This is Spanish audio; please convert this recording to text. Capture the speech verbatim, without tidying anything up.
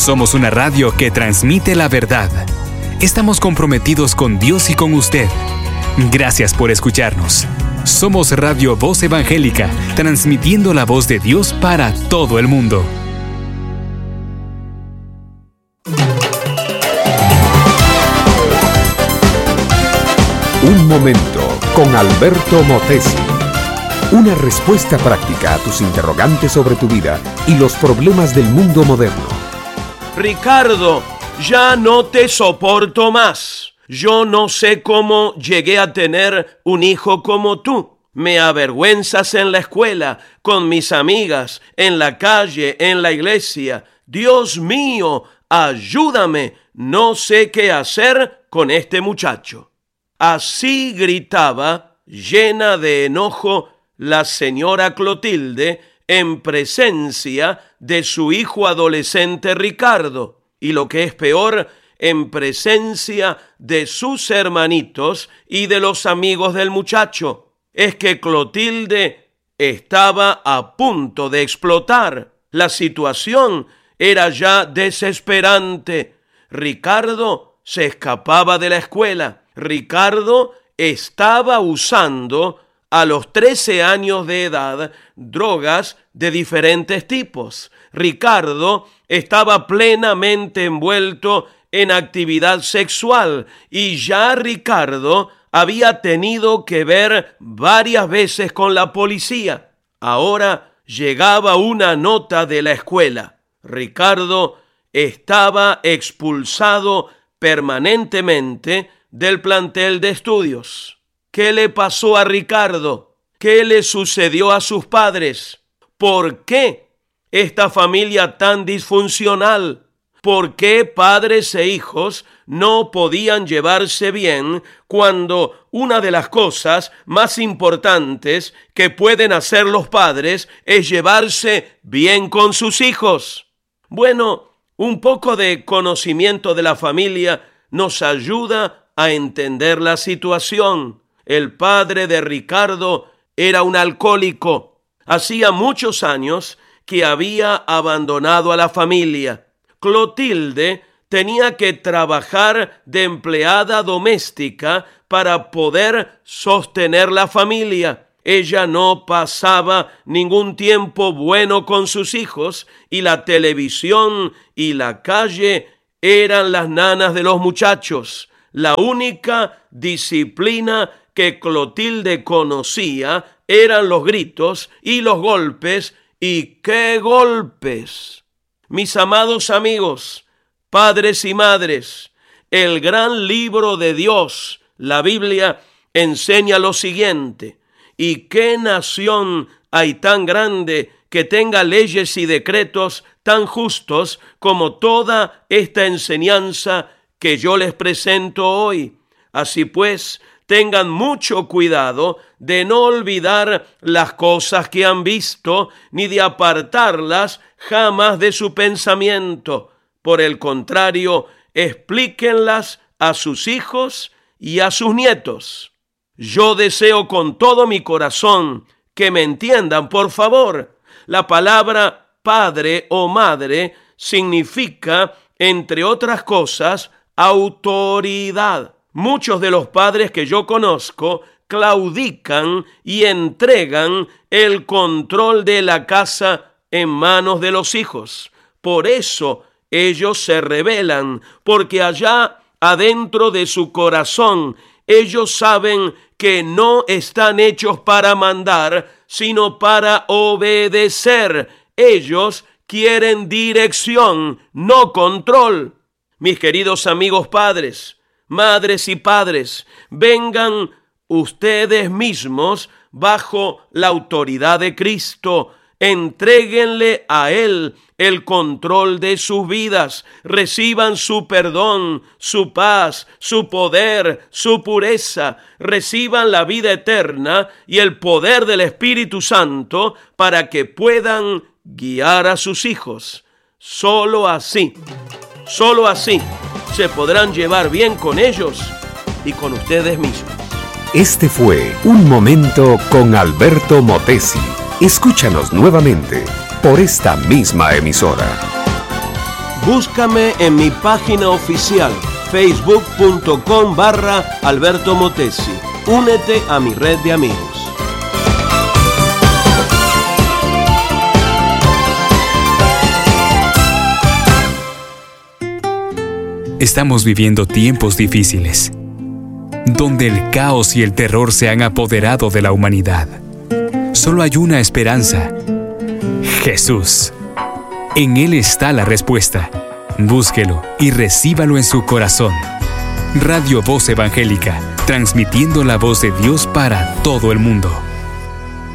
Somos una radio que transmite la verdad. Estamos comprometidos con Dios y con usted. Gracias por escucharnos. Somos Radio Voz Evangélica, transmitiendo la voz de Dios para todo el mundo. Un momento con Alberto Motesi. Una respuesta práctica a tus interrogantes sobre tu vida y los problemas del mundo moderno. Ricardo, ya no te soporto más. Yo no sé cómo llegué a tener un hijo como tú. Me avergüenzas en la escuela, con mis amigas, en la calle, en la iglesia. Dios mío, ayúdame. No sé qué hacer con este muchacho. Así gritaba, llena de enojo, la señora Clotilde en presencia de su hijo adolescente Ricardo. Y lo que es peor, en presencia de sus hermanitos y de los amigos del muchacho. Es que Clotilde estaba a punto de explotar. La situación era ya desesperante. Ricardo se escapaba de la escuela. Ricardo estaba usando a los trece años de edad drogas de diferentes tipos. Ricardo estaba plenamente envuelto en actividad sexual y ya Ricardo había tenido que ver varias veces con la policía. Ahora llegaba una nota de la escuela. Ricardo estaba expulsado permanentemente del plantel de estudios. ¿Qué le pasó a Ricardo? ¿Qué le sucedió a sus padres? ¿Por qué esta familia tan disfuncional? ¿Por qué padres e hijos no podían llevarse bien cuando una de las cosas más importantes que pueden hacer los padres es llevarse bien con sus hijos? Bueno, un poco de conocimiento de la familia nos ayuda a entender la situación. El padre de Ricardo era un alcohólico. Hacía muchos años que había abandonado a la familia. Clotilde tenía que trabajar de empleada doméstica para poder sostener la familia. Ella no pasaba ningún tiempo bueno con sus hijos y la televisión y la calle eran las nanas de los muchachos. La única disciplina que Clotilde conocía eran los gritos y los golpes. ¿Y qué golpes? Mis amados amigos, padres y madres, el gran libro de Dios, la Biblia, enseña lo siguiente. ¿Y qué nación hay tan grande que tenga leyes y decretos tan justos como toda esta enseñanza que yo les presento hoy? Así pues, tengan mucho cuidado de no olvidar las cosas que han visto, ni de apartarlas jamás de su pensamiento. Por el contrario, explíquenlas a sus hijos y a sus nietos. Yo deseo con todo mi corazón que me entiendan, por favor. La palabra padre o madre significa, entre otras cosas, autoridad. Muchos de los padres que yo conozco claudican y entregan el control de la casa en manos de los hijos. Por eso ellos se rebelan, porque allá adentro de su corazón ellos saben que no están hechos para mandar, sino para obedecer. Ellos quieren dirección, no control. Mis queridos amigos padres, madres y padres, vengan ustedes mismos bajo la autoridad de Cristo. Entréguenle a Él el control de sus vidas. Reciban su perdón, su paz, su poder, su pureza. Reciban la vida eterna y el poder del Espíritu Santo para que puedan guiar a sus hijos. Solo así, solo así se podrán llevar bien con ellos y con ustedes mismos. Este fue Un Momento con Alberto Motesi. Escúchanos nuevamente por esta misma emisora. Búscame en mi página oficial, facebook.com barra Alberto Motesi. Únete a mi red de amigos. Estamos viviendo tiempos difíciles, donde el caos y el terror se han apoderado de la humanidad. Solo hay una esperanza: Jesús. En Él está la respuesta. Búsquelo y recíbalo en su corazón. Radio Voz Evangélica, transmitiendo la voz de Dios para todo el mundo.